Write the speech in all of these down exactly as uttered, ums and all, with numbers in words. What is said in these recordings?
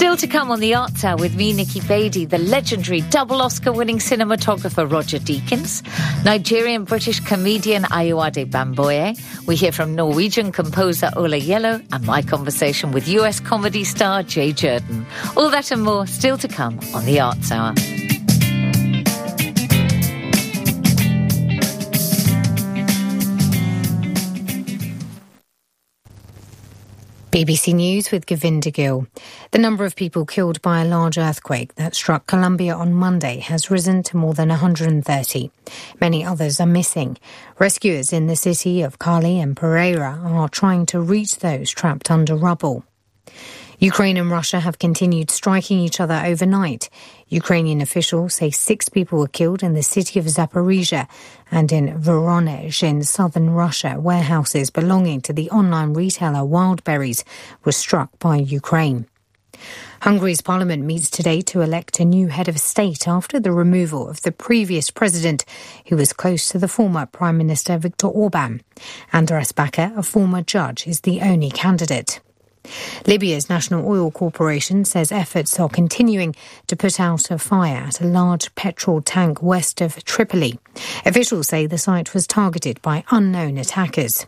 Still to come on the Arts Hour with me, Nikki Beattie, the legendary double Oscar-winning cinematographer Roger Deakins, Nigerian-British comedian Ayowade Bamboye. We hear from Norwegian composer Ola Yellow, and my conversation with U S comedy star Jay Jordan. All that and more still to come on the Arts Hour. B B C News with Govinda Gill. The number of people killed by a large earthquake that struck Colombia on Monday has risen to more than one hundred thirty. Many others are missing. Rescuers in the city of Cali and Pereira are trying to reach those trapped under rubble. Ukraine and Russia have continued striking each other overnight. Ukrainian officials say six people were killed in the city of Zaporizhia and in Voronezh in southern Russia. Warehouses belonging to the online retailer Wildberries were struck by Ukraine. Hungary's parliament meets today to elect a new head of state after the removal of the previous president, who was close to the former Prime Minister Viktor Orban. Andras Bakker, a former judge, is the only candidate. Libya's National Oil Corporation says efforts are continuing to put out a fire at a large petrol tank west of Tripoli. Officials say the site was targeted by unknown attackers.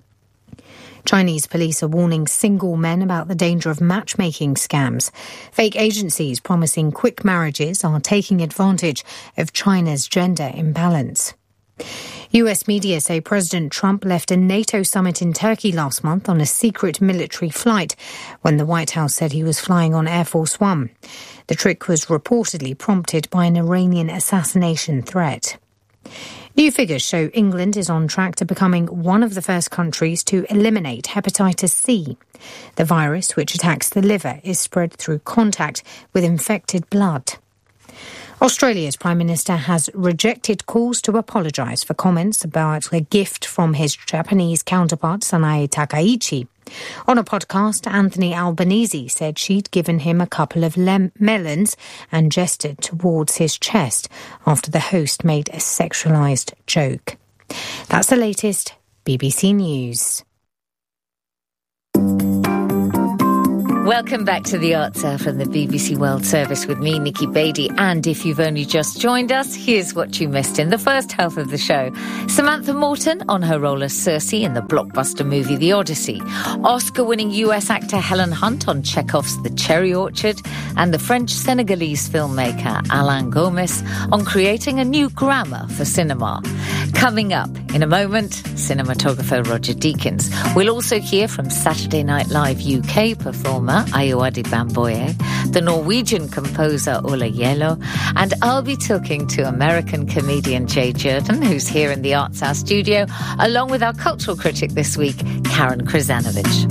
Chinese police are warning single men about the danger of matchmaking scams. Fake agencies promising quick marriages are taking advantage of China's gender imbalance. U S media say President Trump left a NATO summit in Turkey last month on a secret military flight when the White House said he was flying on Air Force One. The trick was reportedly prompted by an Iranian assassination threat. New figures show England is on track to becoming one of the first countries to eliminate hepatitis C. The virus, which attacks the liver, is spread through contact with infected blood. Australia's Prime Minister has rejected calls to apologise for comments about a gift from his Japanese counterpart, Sanae Takaichi. On a podcast, Anthony Albanese said she'd given him a couple of lem- melons and gestured towards his chest after the host made a sexualised joke. That's the latest B B C News. Welcome back to the Arts Hour from the B B C World Service with me, Nikki Beattie. And if you've only just joined us, here's what you missed in the first half of the show. Samantha Morton on her role as Circe in the blockbuster movie The Odyssey. Oscar-winning U S actor Helen Hunt on Chekhov's The Cherry Orchard. And the French-Senegalese filmmaker Alain Gomes on creating a new grammar for cinema. Coming up in a moment, cinematographer Roger Deakins. We'll also hear from Saturday Night Live U K performer Ayowade Bamboye, the Norwegian composer Ola Yellow, and I'll be talking to American comedian Jay Jordan, who's here in the Arts Hour studio, along with our cultural critic this week, Karen Krzanovich.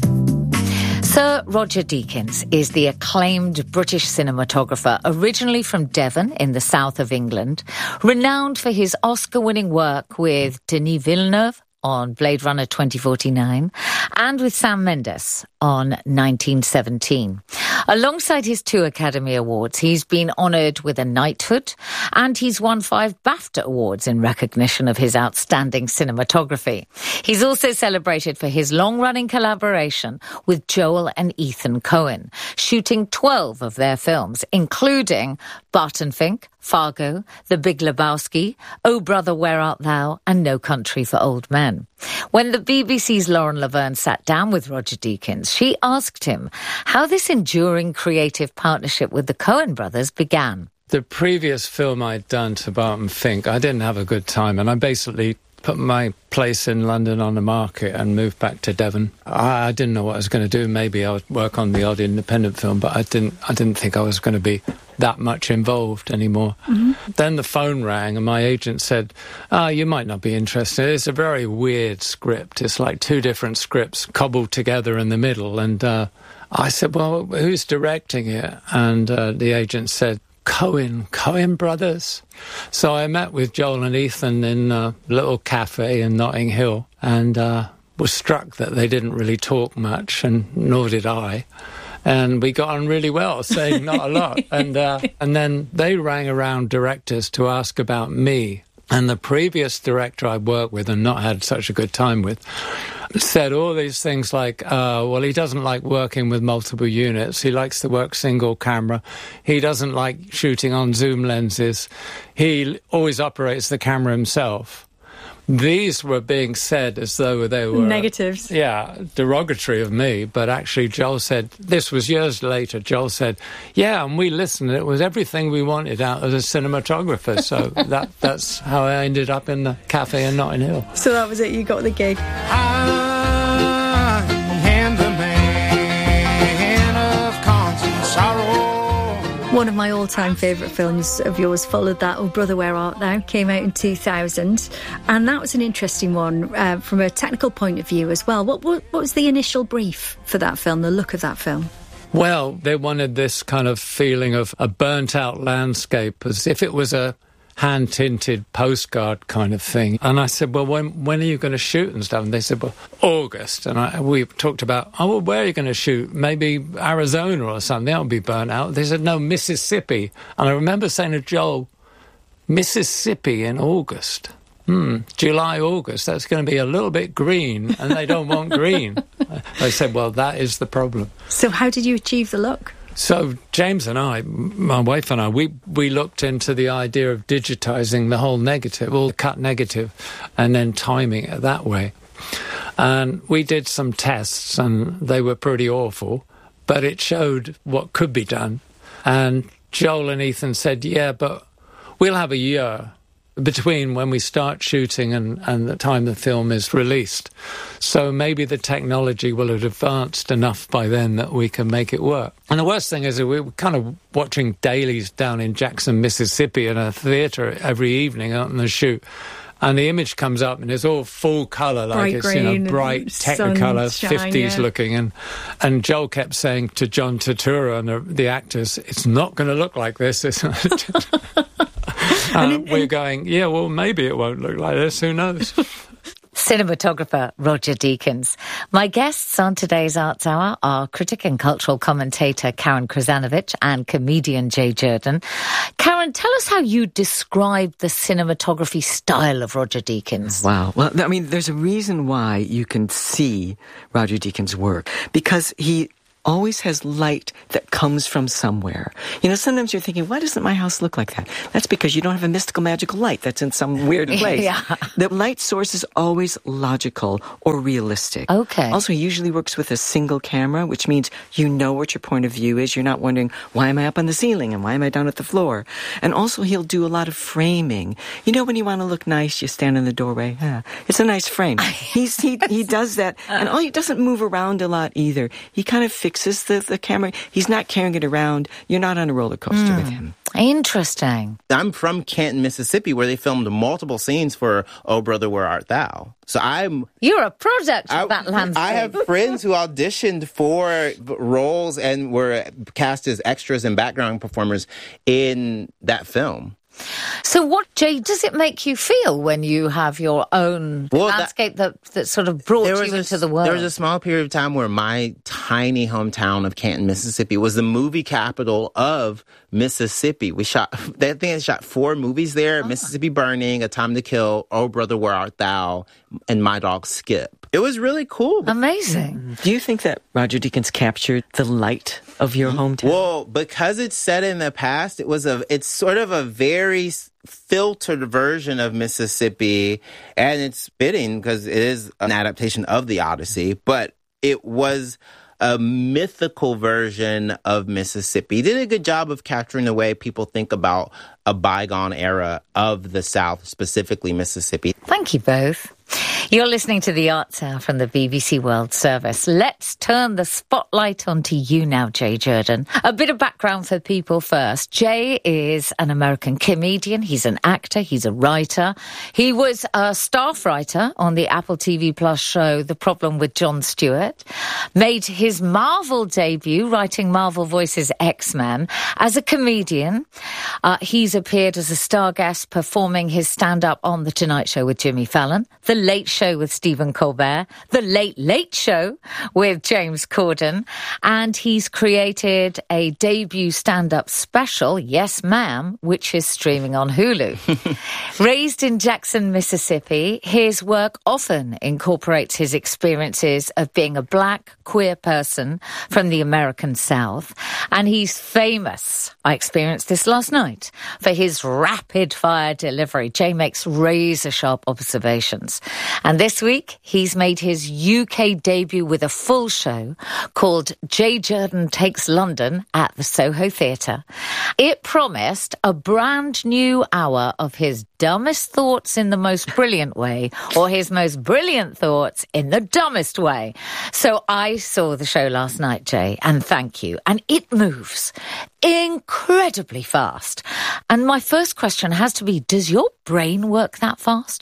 Sir Roger Deakins is the acclaimed British cinematographer, originally from Devon in the south of England, renowned for his Oscar-winning work with Denis Villeneuve on Blade Runner twenty forty-nine, and with Sam Mendes on nineteen seventeen. Alongside his two Academy Awards, he's been honoured with a knighthood, and he's won five BAFTA Awards in recognition of his outstanding cinematography. He's also celebrated for his long-running collaboration with Joel and Ethan Coen, shooting twelve of their films, including Barton Fink, Fargo, The Big Lebowski, Oh Brother, Where Art Thou, and No Country for Old Men. When the B B C's Lauren Laverne sat down with Roger Deakins, she asked him how this enduring creative partnership with the Coen brothers began. The previous film I'd done to Barton Fink, I didn't have a good time, and I basically put my place in London on the market and moved back to Devon. I, I didn't know what I was going to do. Maybe I would work on the odd independent film, but I didn't I didn't think I was going to be that much involved anymore. Mm-hmm. Then the phone rang and my agent said, ah, oh, you might not be interested. It's a very weird script. It's like two different scripts cobbled together in the middle. And uh, I said, well, who's directing it? And uh, the agent said, Coen, Coen brothers. So I met with Joel and Ethan in a little cafe in Notting Hill and uh, was struck that they didn't really talk much, and nor did I. And we got on really well, saying not a lot. And uh, and then they rang around directors to ask about me, And the previous director I worked with and not had such a good time with said all these things like, uh, well, he doesn't like working with multiple units. He likes to work single camera. He doesn't like shooting on zoom lenses. He always operates the camera himself. These were being said as though they were... negatives. Yeah, derogatory of me. But actually, Joel said, this was years later, Joel said, yeah, and we listened. It was everything we wanted out of a cinematographer. So that that's how I ended up in the cafe in Notting Hill. So that was it, you got the gig. I am the man of constant sorrow. One of my all-time favourite films of yours followed that, Oh Brother, Where Art Thou, came out in two thousand, and that was an interesting one uh, from a technical point of view as well. What, what, what was the initial brief for that film, the look of that film? Well, they wanted this kind of feeling of a burnt-out landscape, as if it was a hand-tinted postcard kind of thing. And I said, well, when when are you going to shoot and stuff? And they said, well, August. And I, we talked about, oh, well, where are you going to shoot? Maybe Arizona or something. That'll be burnt out. They said, no, Mississippi. And I remember saying to Joel, Mississippi in August. Hmm, July, August, that's going to be a little bit green, and they don't want green. I said, well, that is the problem. So how did you achieve the look? So James and I, my wife and I, we, we looked into the idea of digitising the whole negative, all the cut negative, and then timing it that way. And we did some tests, and they were pretty awful, but it showed what could be done. And Joel and Ethan said, yeah, but we'll have a year between when we start shooting and, and the time the film is released. So maybe the technology will have advanced enough by then that we can make it work. And the worst thing is that we were kind of watching dailies down in Jackson, Mississippi in a theatre every evening on the shoot. And the image comes up and it's all full colour, like bright it's, green, you know, bright Technicolor, sunshine, fifties yeah. looking. And, and Joel kept saying to John Turturro and the, the actors, it's not going to look like this, isn't it? Uh, in, in, we're going, yeah, well, maybe it won't look like this. Who knows? Cinematographer Roger Deakins. My guests on today's Arts Hour are critic and cultural commentator Karen Krzanovich and comedian Jay Jordan. Karen, tell us how you describe the cinematography style of Roger Deakins. Wow. Well, I mean, there's a reason why you can see Roger Deakins' work, because he always has light that comes from somewhere. You know, sometimes you're thinking, why doesn't my house look like that? That's because you don't have a mystical, magical light that's in some weird place. Yeah. The light source is always logical or realistic. Okay. Also, he usually works with a single camera, which means you know what your point of view is. You're not wondering, why am I up on the ceiling and why am I down at the floor? And also, he'll do a lot of framing. You know, when you want to look nice, you stand in the doorway. Yeah, it's a nice frame. He's, he, he does that. And all, he doesn't move around a lot either. He kind of fixes The, the camera. He's not carrying it around. You're not on a roller coaster mm. with him. Interesting. I'm from Canton, Mississippi, where they filmed multiple scenes for Oh Brother, Where Art Thou? So I'm... You're a product I, of that landscape. I have friends who auditioned for roles and were cast as extras and background performers in that film. So what, Jay, does it make you feel when you have your own well, landscape that, that, that sort of brought you into a, the world? There was a small period of time where my tiny hometown of Canton, Mississippi was the movie capital of Mississippi. We shot, I think I shot four movies there, oh. Mississippi Burning, A Time to Kill, Oh Brother, Where Art Thou, and My Dog Skip. It was really cool. Amazing. Do you think that Roger Deakins captured the light of your hometown? Well, because it's set in the past, it was a, it's sort of a very filtered version of Mississippi, and it's fitting because it is an adaptation of the Odyssey, but it was a mythical version of Mississippi. He did a good job of capturing the way people think about a bygone era of the South, specifically Mississippi. Thank you both. You're listening to the Arts Hour from the B B C World Service. Let's turn the spotlight onto you now, Jay Jordan. A bit of background for people first. Jay is an American comedian. He's an actor. He's a writer. He was a staff writer on the Apple T V Plus show The Problem with Jon Stewart. Made his Marvel debut writing Marvel Voices X-Men. As a comedian, uh, he's appeared as a star guest performing his stand-up on The Tonight Show with Jimmy Fallon, The Late Show with Stephen Colbert, The Late Late Show with James Corden, and he's created a debut stand-up special, Yes Ma'am, which is streaming on Hulu. Raised in Jackson, Mississippi, his work often incorporates his experiences of being a black, queer person from the American South, and he's famous, I experienced this last night, for his rapid-fire delivery. Jay makes razor-sharp observations. And this week, he's made his U K debut with a full show called Jay Jordan Takes London at the Soho Theatre. It promised a brand new hour of his dumbest thoughts in the most brilliant way, or his most brilliant thoughts in the dumbest way. So I saw the show last night, Jay, and thank you. And it moves incredibly fast. And my first question has to be, does your brain work that fast?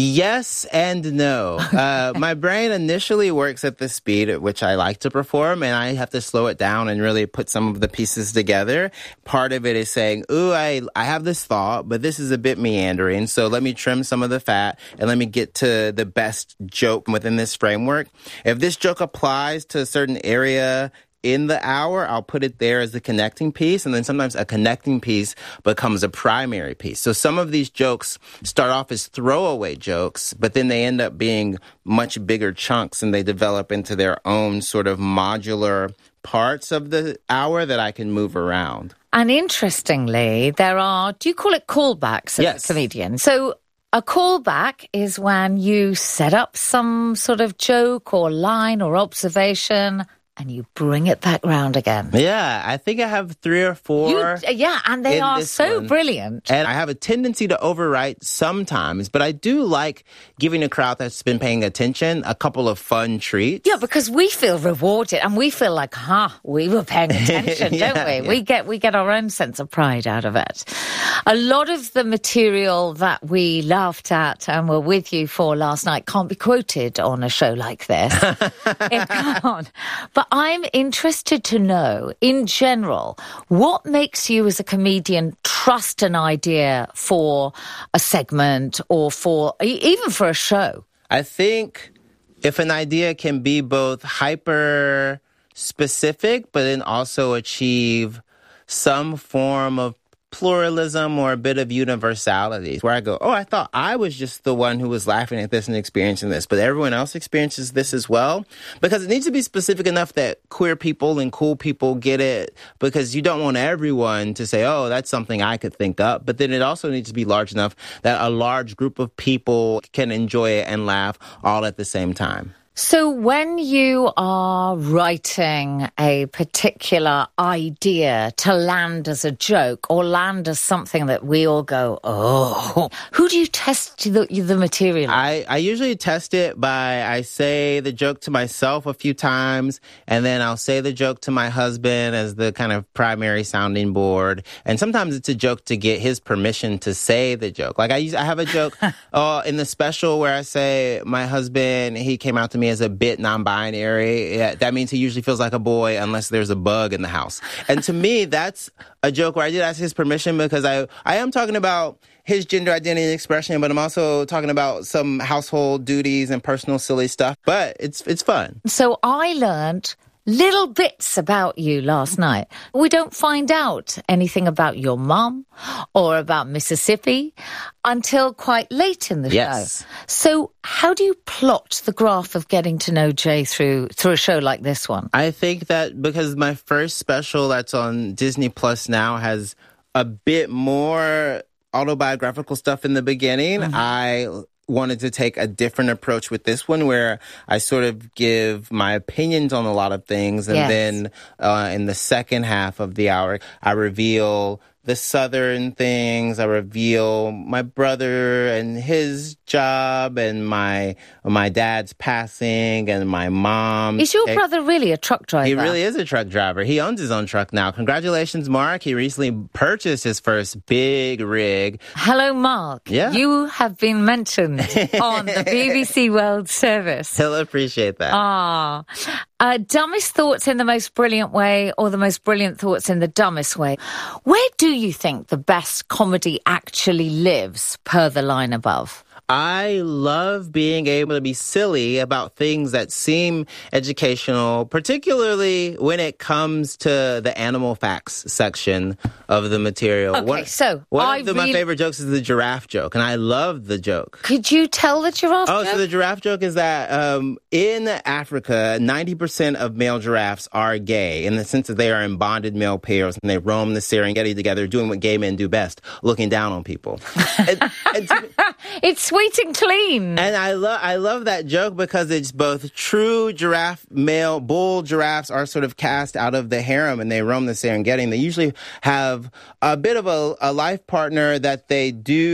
Yes and no. Uh, my brain initially works at the speed at which I like to perform, and I have to slow it down and really put some of the pieces together. Part of it is saying, ooh, I, I have this thought, but this is a bit meandering, so let me trim some of the fat and let me get to the best joke within this framework. If this joke applies to a certain area in the hour, I'll put it there as the connecting piece, and then sometimes a connecting piece becomes a primary piece. So some of these jokes start off as throwaway jokes, but then they end up being much bigger chunks, and they develop into their own sort of modular parts of the hour that I can move around. And interestingly, there are, do you call it callbacks as Yes. a comedian? So a callback is when you set up some sort of joke or line or observation and you bring it back round again. Yeah, I think I have three or four. You, yeah, and they in are this so one. brilliant. And I have a tendency to overwrite sometimes, but I do like giving a crowd that's been paying attention a couple of fun treats. Yeah, because we feel rewarded and we feel like, huh, we were paying attention, Yeah, don't we? yeah. We get we get our own sense of pride out of it. A lot of the material that we laughed at and were with you for last night can't be quoted on a show like this. It can't. But I'm interested to know, in general, what makes you as a comedian trust an idea for a segment or for even for a show? I think if an idea can be both hyper specific, but then also achieve some form of pluralism or a bit of universality, where I go, oh, I thought I was just the one who was laughing at this and experiencing this, but everyone else experiences this as well. Because it needs to be specific enough that queer people and cool people get it, because you don't want everyone to say, oh, that's something I could think up. But then it also needs to be large enough that a large group of people can enjoy it and laugh all at the same time. So when you are writing a particular idea to land as a joke or land as something that we all go, oh, who do you test the, the material? I, I usually test it by, I say the joke to myself a few times, and then I'll say the joke to my husband as the kind of primary sounding board. And sometimes it's a joke to get his permission to say the joke. Like I use, I have a joke uh, in the special where I say my husband, he came out to me as a bit non-binary. Yeah, that means he usually feels like a boy unless there's a bug in the house. And to me, that's a joke where I did ask his permission, because I, I am talking about his gender identity and expression, but I'm also talking about some household duties and personal silly stuff. But it's it's fun. So I learned little bits about you last night. We don't find out anything about your mum or about Mississippi until quite late in the Yes. show. So how do you plot the graph of getting to know Jay through through a show like this one? I think that because my first special that's on Disney Plus now has a bit more autobiographical stuff in the beginning, mm-hmm. I wanted to take a different approach with this one, where I sort of give my opinions on a lot of things. And yes. then uh, in the second half of the hour, I reveal the Southern things. I reveal my brother and his job, and my my dad's passing, and my mom. Is your brother really a truck driver? He really is a truck driver. He owns his own truck now. Congratulations, Mark. He recently purchased his first big rig. Hello, Mark. Yeah. You have been mentioned on the B B C World Service. He'll appreciate that. Ah. Uh, dumbest thoughts in the most brilliant way, or the most brilliant thoughts in the dumbest way. Where do you think the best comedy actually lives, per the line above? I love being able to be silly about things that seem educational, particularly when it comes to the animal facts section of the material. Okay, one, so one I of the, really... my favorite jokes is the giraffe joke, and I love the joke. Could you tell the giraffe Oh, joke? so the giraffe joke is that um, in Africa, ninety percent of male giraffes are gay in the sense that they are in bonded male pairs and they roam the Serengeti together doing what gay men do best, looking down on people. and, and to, It's sweet and clean. And I love I love that joke because it's both true giraffe male bull giraffes are sort of cast out of the harem and they roam the Serengeti. And they usually have a bit of a, a life partner that they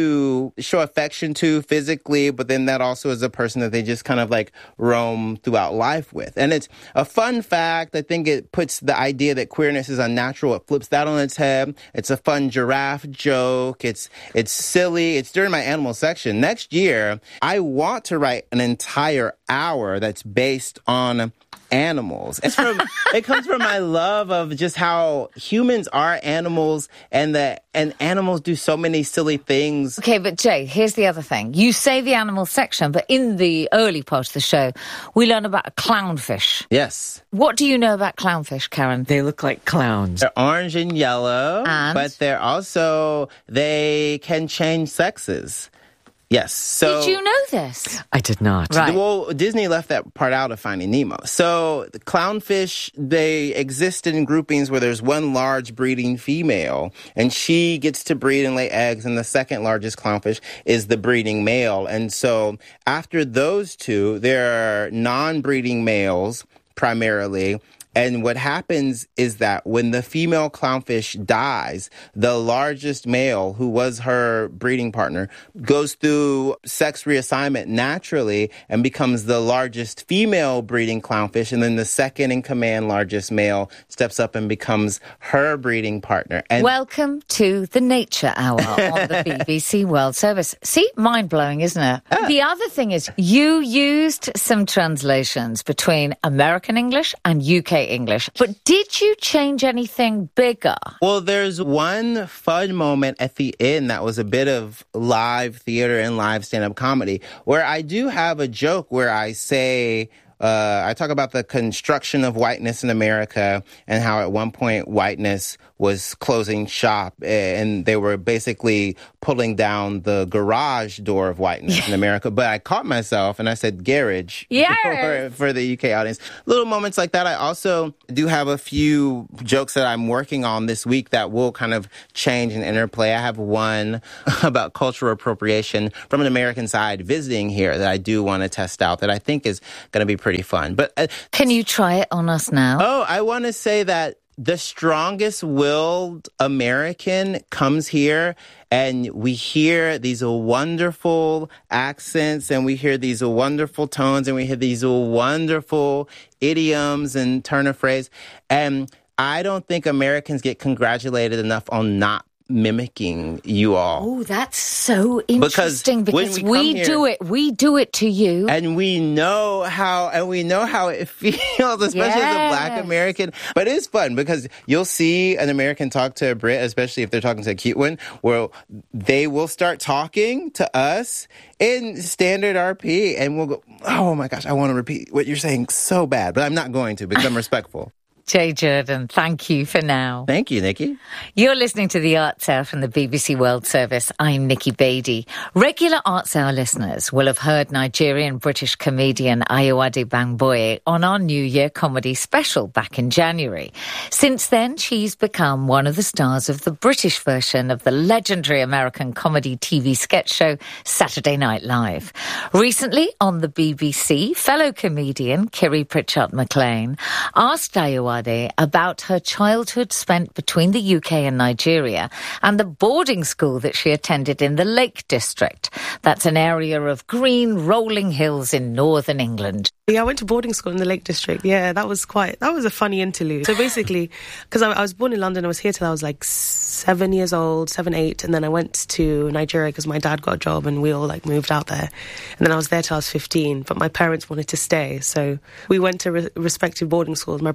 do show affection to physically, but then that also is a person that they just kind of like roam throughout life with. And it's a fun fact. I think it puts the idea that queerness is unnatural. It flips that on its head. It's a fun giraffe joke. It's it's silly. It's during my animal section. Next year, I want to write an entire hour that's based on animals. It's from, it comes from my love of just how humans are animals and that and animals do so many silly things. Okay, but Jay, here's the other thing. You say the animal section, but in the early part of the show, we learn about a clownfish. Yes. What do you know about clownfish, Karen? They look like clowns. They're orange and yellow, And? but they're also, they can change sexes. Yes. So Did you know this? I did not. Right. Well, Disney left that part out of Finding Nemo. So the clownfish, they exist in groupings where there's one large breeding female, and she gets to breed and lay eggs, and the second largest clownfish is the breeding male. And so after those two, there are non-breeding males primarily. And what happens is that when the female clownfish dies, the largest male, who was her breeding partner, goes through sex reassignment naturally and becomes the largest female breeding clownfish. And then the second in command largest male steps up and becomes her breeding partner. And Welcome to the Nature Hour on the B B C World Service. See, mind-blowing, isn't it? Ah. The other thing is you used some translations between American English and U K English. But did you change anything bigger? Well, there's one fun moment at the end that was a bit of live theater and live stand-up comedy where I do have a joke where I say... Uh, I talk about the construction of whiteness in America and how at one point whiteness was closing shop and they were basically pulling down the garage door of whiteness in America. But I caught myself and I said garage Yes. for, for the U K audience. Little moments like that. I also do have a few jokes that I'm working on this week that will kind of change and interplay. I have one about cultural appropriation from an American side visiting here that I do want to test out that I think is going to be pretty fun. But uh, Can you try it on us now? Oh, I want to say that the strongest-willed American comes here and we hear these wonderful accents and we hear these wonderful tones and we hear these wonderful idioms and turn of phrase. And I don't think Americans get congratulated enough on not mimicking you all. Oh, that's so interesting because, when we, we come here- do it. We do it to you. And we know how, and we know how it feels, especially as a Black Yes. American. But it's fun because you'll see an American talk to a Brit, especially if they're talking to a cute one, where they will start talking to us in standard R P, and we'll go, "Oh my gosh, I want to repeat what you're saying so bad," but I'm not going to because I'm respectful. Jay Jordan, thank you for now. Thank you, Nikki. You're listening to the Arts Hour from the B B C World Service. I'm Nikki Beattie. Regular Arts Hour listeners will have heard Nigerian-British comedian Ayowade Bangboye on our New Year comedy special back in January. Since then, she's become one of the stars of the British version of the legendary American comedy T V sketch show Saturday Night Live. Recently, on the B B C, fellow comedian Kiri Pritchard McLean asked Ayowade about her childhood spent between the U K and Nigeria and the boarding school that she attended in the Lake District. That's an area of green rolling hills in northern England. Yeah, I went to boarding school in the Lake District. Yeah, that was quite, that was a funny interlude. So basically, because I, I was born in London, I was here till I was like seven years old, seven, eight, and then I went to Nigeria because my dad got a job and we all like moved out there. And then I was there till I was fifteen, but my parents wanted to stay. So we went to re- respective boarding schools. My brother went to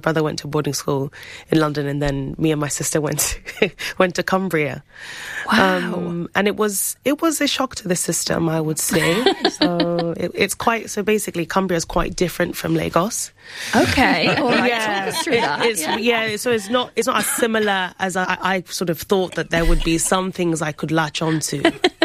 a boarding school in London, and then me and my sister went went to Cumbria. Wow! Um, and it was it was a shock to the system, I would say. so it, it's quite so basically Cumbria is quite different from Lagos. Okay, all right. Yeah, Talk us through that. It's, yeah. yeah, so it's not it's not as similar as I, I sort of thought that there would be some things I could latch onto,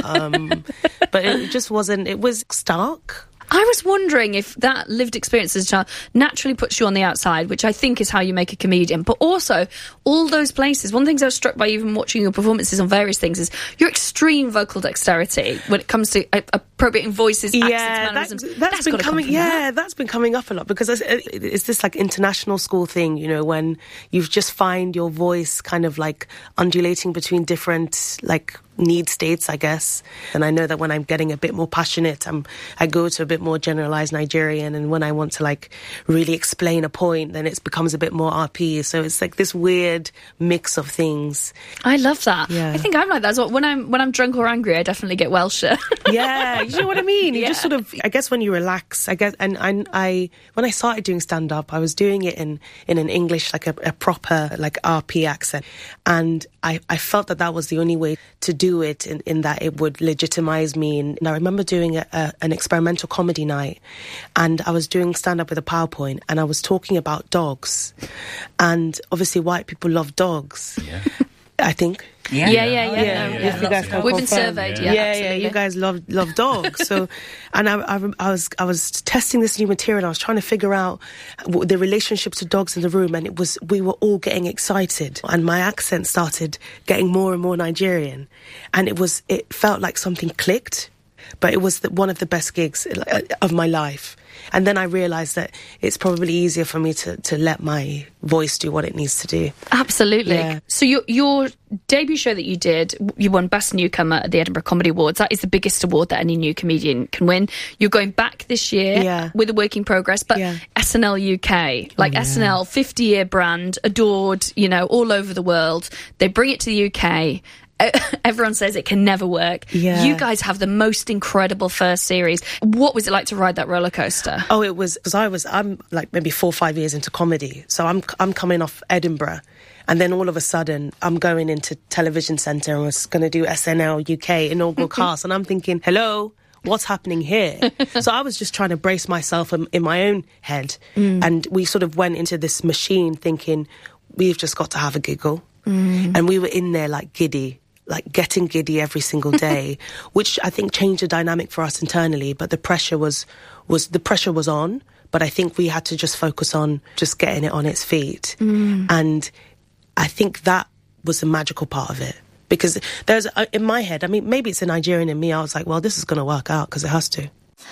um, but it just wasn't. It was stark. I was wondering if that lived experience as a child naturally puts you on the outside, which I think is how you make a comedian. But also, all those places, one of the things I was struck by even watching your performances on various things is your extreme vocal dexterity when it comes to uh, appropriating voices, accents, Yeah, mannerisms. that, that's That's been gotta come coming. from Yeah, that. that's been coming up a lot because it's, it's this like international school thing, you know, when you just find your voice kind of like undulating between different like need states, I guess. And I know that when I'm getting a bit more passionate, I'm, I go to a bit more generalized Nigerian, and when I want to like really explain a point, then it becomes a bit more R P. So it's like this weird mix of things. I love that. Yeah. I think I'm like that as well. When I'm when I'm drunk or angry, I definitely get Welsher. Yeah, you know what I mean? You Yeah. just sort of, I guess when you relax, I guess, and I, I when I started doing stand-up, I was doing it in, in an English, like a, a proper, like R P accent. And I, I felt that that was the only way to do it in, in that it would legitimize me. And, and I remember doing a, a, an experimental comedy night, and I was doing stand-up with a PowerPoint, and I was talking about dogs. And obviously white people love dogs, Yeah. I think. Yeah, yeah, yeah. Yeah, no, yeah. yeah. If you guys can We've been confirm. surveyed. Yeah, Yeah, yeah, absolutely. you guys love love dogs. So, and I, I, I was I was testing this new material. I was trying to figure out w- the relationship to dogs in the room, and it was we were all getting excited, and my accent started getting more and more Nigerian, and it was it felt like something clicked, but it was the, one of the best gigs uh, of my life. And then I realised that it's probably easier for me to, to let my voice do what it needs to do. Absolutely. Yeah. So your your debut show that you did, you won Best Newcomer at the Edinburgh Comedy Awards. That is the biggest award that any new comedian can win. You're going back this year Yeah. with a work in progress, but Yeah. S N L U K, like S N L, fifty-year brand, adored, you know, all over the world. They bring it to the U K. Everyone says it can never work. Yeah. You guys have the most incredible first series. What was it like to ride that roller coaster? Oh, it was because I was I'm like maybe four or five years into comedy, so I'm I'm coming off Edinburgh, and then all of a sudden I'm going into Television Centre and was going to do S N L U K inaugural cast, and I'm thinking, hello, what's happening here? So I was just trying to brace myself in, in my own head, and we sort of went into this machine thinking we've just got to have a giggle, and we were in there like giddy. Like getting giddy every single day, which I think changed the dynamic for us internally. But the pressure was, was the pressure was on. But I think we had to just focus on just getting it on its feet. Mm. And I think that was the magical part of it. Because there's, uh, in my head, I mean, maybe it's a Nigerian in me. I was like, well, this is going to work out because it has to.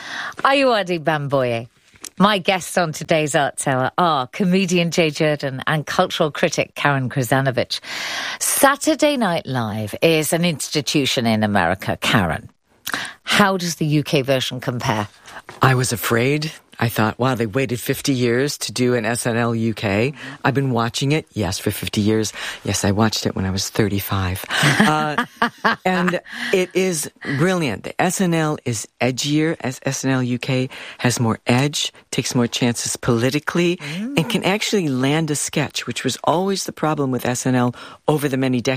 Ayuwadi Bamboye. My guests on today's Arts Hour are comedian Jay Jordan and cultural critic Karen Krzanovich. Saturday Night Live is an institution in America. Karen, how does the U K version compare? I was afraid. I thought, wow, they waited fifty years to do an S N L U K. I've been watching it, yes, for fifty years. Yes, I watched it when I was thirty-five. Uh, and it is brilliant. The S N L is edgier, as S N L U K has more edge, takes more chances politically, mm. and can actually land a sketch, which was always the problem with S N L over the many decades.